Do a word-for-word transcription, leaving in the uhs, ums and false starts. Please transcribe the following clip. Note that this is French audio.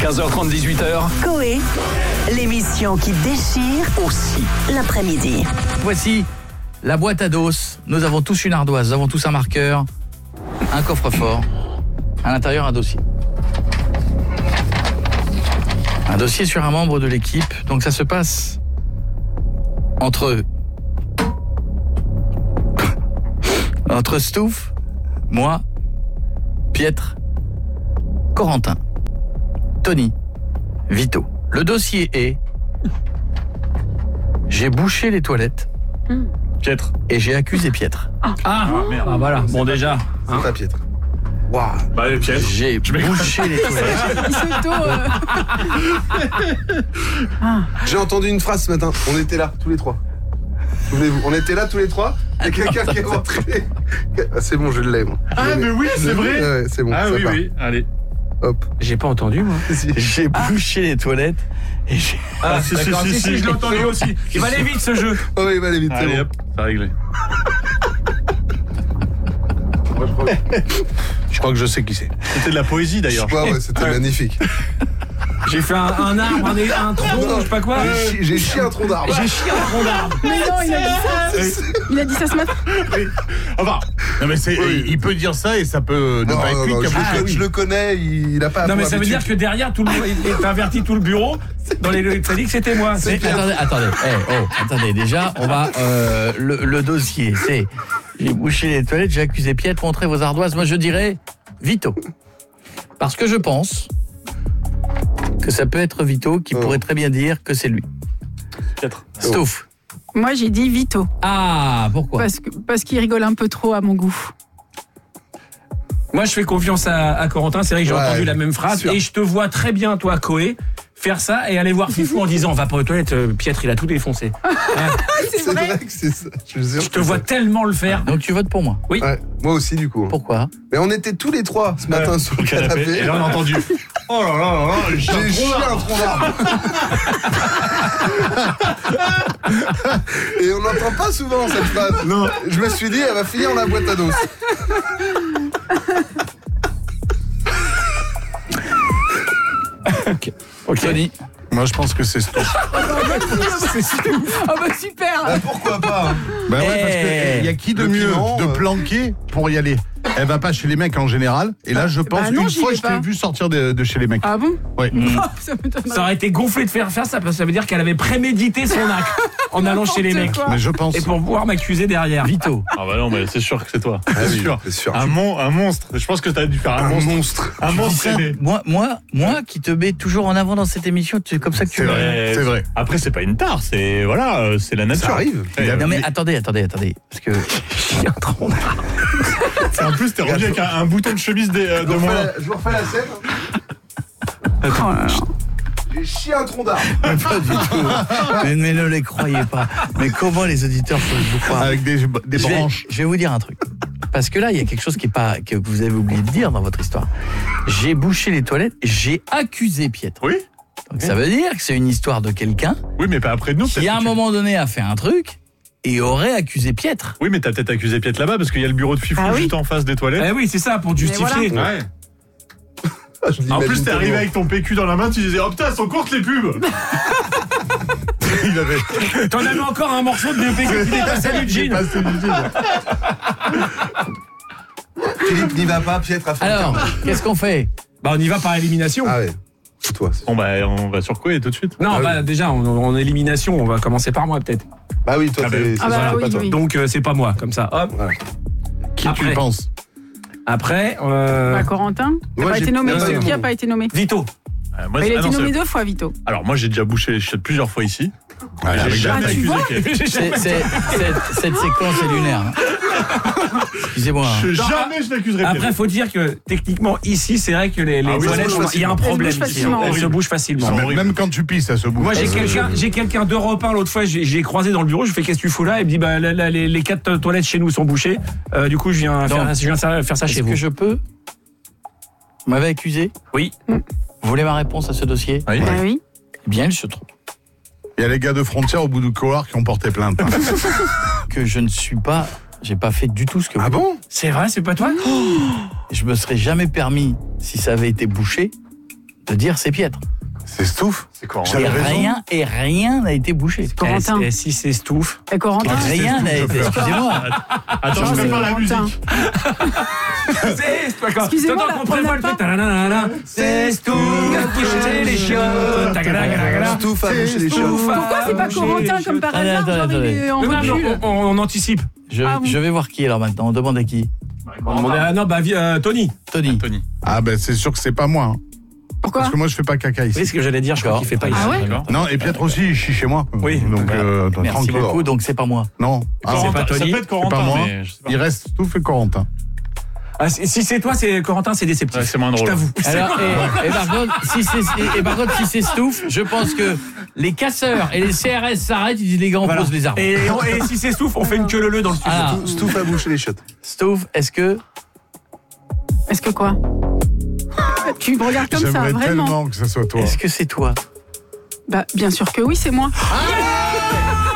quinze heures trente, dix-huit heures. Coé, l'émission qui déchire Aussi. l'après-midi. Voici la boîte à dos. Nous avons tous une ardoise, nous avons tous un marqueur, un coffre-fort, à l'intérieur un dossier. Un dossier sur un membre de l'équipe, donc ça se passe entre entre Stouff, moi, Pietre, Corentin, Tony, Vito. Le dossier est: j'ai bouché les toilettes. Pietre. Et j'ai accusé Pietre. Ah, ah merde. Ah voilà, bon déjà. C'est Hein. pas Pietre. Waouh. Bah, allez, Pietre. J'ai bouché les toilettes. Il s'auto. Euh... J'ai entendu une phrase ce matin. On était là, tous les trois. Souvenez-vous, on était là tous les trois. Il y a quelqu'un qui est rentré. Ah, c'est bon, je l'ai, moi. Ah, mais oui, c'est vrai. Ouais, c'est bon. Ah ça oui, part. oui, allez. Hop. J'ai pas entendu moi. J'ai bouché les toilettes et j'ai... Ah, si, si, D'accord, si, si, si, si, je l'ai entendu aussi. Il va aller vite ce jeu. Oh oui, il va aller vite, c'est Allez, bon. hop, c'est réglé. Moi, je crois- Je crois que je sais qui c'est. C'était de la poésie d'ailleurs. Ouais, ouais, c'était magnifique. J'ai fait un, un arbre, un, un tronc, Non, je sais pas quoi. J'ai chi- J'ai chié un tronc d'arbre. J'ai chié un tronc d'arbre. Mais non, il a dit ça. Il a dit ça ce matin. Enfin, Non mais c'est, Oui. il peut dire ça et ça peut ne Non, pas être non, lui non, qui a je, bouché. le, je le connais, il, il a pas. Non mais pour ça veut habitude. dire que derrière tout le monde, il a averti tout le bureau. Dans les, ça dit que c'était moi. Mais attendez, attendez, eh, oh, attendez, déjà, on va, euh, le, le dossier, c'est, j'ai bouché les toilettes, j'ai accusé Pietre, montrez vos ardoises, moi je dirais Vito. Parce que je pense que ça peut être Vito qui Oh. pourrait très bien dire que c'est lui. Pietre. Stouff. Moi, j'ai dit Vito. Ah, pourquoi? Parce que parce qu'il rigole un peu trop à mon goût. Moi je fais confiance à, à Corentin, c'est vrai que j'ai Ouais, entendu la même phrase. sûr. Et je te vois très bien, toi, Coé, faire ça et aller voir Fifou en disant va pas aux toilettes, euh, Pietre il a tout défoncé. C'est C'est vrai. vrai que c'est ça. Je, vous jure Je te que vois c'est tellement le faire. Donc tu votes pour moi. Oui. ça. Ouais, moi aussi, du coup. Pourquoi? Mais on était tous les trois ce matin Ouais, sur le le canapé. canapé. Et là on a entendu. Oh là là là là, j'ai chié un J'ai tronc chié un d'arbre. tronc d'arbre. Et on n'entend pas souvent cette phrase. Non. Je me suis dit, elle va finir dans la boîte à dos. Tony. Moi je pense que c'est Stouff. Oh bah super. Bah, pourquoi pas hein. Bah ouais, Eh, parce que il y a qui de le mieux piment, de euh. planquer pour y aller. Elle va pas chez les mecs en général. Et là je pense bah non, une j'y fois vais je t'ai pas. vu sortir de, de chez les mecs. Ah bon? Ouais. Mm. Oh, ça m'étonne. Ça aurait été gonflé de faire faire ça parce que ça veut dire qu'elle avait prémédité son acte en allant chez les mecs. N'importe quoi. Mais je pense. Et pour pouvoir m'accuser derrière. Vito. Ah bah non, mais c'est sûr que c'est toi. Ah c'est oui, sûr. c'est sûr. Un, mon, un monstre. Je pense que t'as dû faire un, Un monstre. monstre. Un Tu dis monstre ça, aimé. moi, moi, moi qui te mets toujours en avant dans cette émission, c'est comme ça que tu C'est me... vrai. C'est vrai. Après, c'est pas une tare, c'est voilà, euh, c'est la nature. Ça arrive. Eh, Non mais attendez, attendez, attendez, parce que j'ai un tronc d'arbre. c'est- en plus, t'es revenu avec un, un bouton de chemise des, euh, Je de vous refais moi. la- je vous refais la scène. Oh là là. J'ai chié un tronc d'arbre. Pas du tout. Mais, mais ne les croyez pas. Mais comment les auditeurs peuvent vous croire? Avec des, des je vais, branches. je vais vous dire un truc. Parce que là, il y a quelque chose qui est pas, que vous avez oublié de dire dans votre histoire. J'ai bouché les toilettes, j'ai accusé Pietre. Oui, Donc ça veut dire que c'est une histoire de quelqu'un oui, mais pas après de nous. qui, peut-être à un que tu- moment donné, a fait un truc et aurait accusé Pietre. Oui, mais t'as peut-être accusé Pietre là-bas parce qu'il y a le bureau de Fifou Ah oui. juste en face des toilettes. Eh oui, c'est ça, pour justifier. Ouais. Je En l'imagine plus, t'es arrivé tellement. avec ton P Q dans la main, tu disais oh putain, elles sont courtes les pubs. Il avait T'en avais encore un morceau de B P qui dépassait du jean. passé du jean. Philippe n'y va pas, Pietre a fait le Alors, quart. qu'est-ce qu'on fait? Bah on y va par élimination. Ah ouais, c'est toi. c'est- Bon bah, on va sur quoi et tout de suite. Non, Ah bah déjà, en, en élimination, on va commencer par moi peut-être. Bah oui, toi, Ah t'es- bah- c'est Ah bah ça, oui, pas toi. oui. Donc euh, c'est pas moi, comme ça. Hop. Voilà. Qui Après. tu penses? Après, euh, Bah, Corentin. T'as Moi, pas j'ai- été nommé. Ah, C'est non. qui a pas été nommé? Vito. Euh, moi, Bah, il c'est- a ah été non, nommé c'est- deux fois, Vito. Alors moi, j'ai déjà bouché les chiottes plusieurs fois ici. Ouais, J'ai avec jamais Ah, tu accusé vois Pietre. C'est- c'est- cette, cette séquence est lunaire. hein. Excusez-moi. hein. Je- Non, Jamais je n'accuserai Pietre. Après, faut dire que techniquement ici, c'est vrai que les, les Ah oui, toilettes, ça se bouge il y a un facilement. problème. Elles se bougent ici. facilement. Elles se bougent facilement. Ah, même, horrible. même quand tu pisses, ça se bouge. Moi, j'ai Parce que- quelqu'un, j'ai quelqu'un d'Europe un l'autre fois, j'ai, j'ai croisé dans le bureau, je fais qu'est-ce que tu fous là? Il me dit bah là, là, les, les quatre toilettes chez nous sont bouchées. Euh, du coup, je viens Donc, faire, je viens faire faire ça chez Est-ce vous. que je peux? Vous m'avez accusé? Oui. Vous voulez ma réponse à ce dossier? Oui. Bah oui. Eh bien, il se trouve Il y a les gars de frontière au bout du couloir qui ont porté plainte. hein. que je ne suis pas, j'ai pas fait du tout ce que vous Ah bon? C'est vrai, c'est pas toi? Je me serais jamais permis, si ça avait été bouché, de dire c'est piètre. C'est Stouff. C'est quoi Et J'avais raison. rien, et rien n'a été bouché. Corentin. Et si c'est Stouff. Et Corentin. Rien n'a été. Excusez-moi. Attends, Non, je c'est prépare la Corentin. musique. C'est toi quand Excusez-moi, t'entends là, qu'on prévoit on le n'a fait. pas- talanana, C'est Stouff qui bougeait les chiottes. Tagalagala. Stouff a bouché les chiottes. Stouff a Pourquoi c'est pas bouché Corentin les comme par Attendez, hasard, genre attendez, il est en Non, non, recul. mais on, on- on anticipe. Je, Ah bon. je vais voir qui alors maintenant. On demande à qui. On demandait à- non, bah, vi- euh, Tony. Tony. Tony. Ah ben c'est sûr que c'est pas moi. hein. Pourquoi Parce que moi je fais pas caca ici. Oui, ce que j'allais dire, je crois qu'il fait pas ici. Ah ouais D'accord. Non, et Pietro aussi, il chie chez moi. Oui. Donc euh, Merci tranquille. beaucoup. Donc c'est pas moi. Non. Ah, C'est Corentin, pas Tony, ça peut être Corentin, c'est pas moi. mais je sais pas. Il reste tout fait Corentin. Ah, si si c'est toi, c'est Corentin, c'est déceptif. Ouais, c'est moins Je drôle. t'avoue. Alors, et, et par contre, si c'est et, et par contre, si c'est Stouff, je pense que les casseurs et les C R S s'arrêtent. Ils disent les gars, on Voilà. pose les armes. Et, et si c'est Stouff, on fait une queue leu leu dans le studio. Ah, Stouff a bouché les chiottes. Stouff, est-ce que Est-ce que quoi Tu me regardes comme ça, J'aimerais vraiment tellement que ça soit toi. est-ce que c'est toi? Bah, bien sûr que oui, c'est moi. Ah